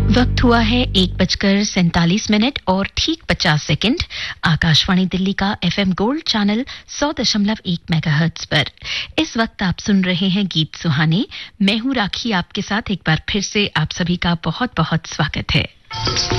वक्त हुआ है 1:47 और ठीक 50 सेकंड। आकाशवाणी दिल्ली का एफएम गोल्ड चैनल 100.1 मेगाहर्ट्ज पर इस वक्त आप सुन रहे हैं गीत सुहाने। मैं हूं राखी, आपके साथ एक बार फिर से आप सभी का बहुत बहुत स्वागत है।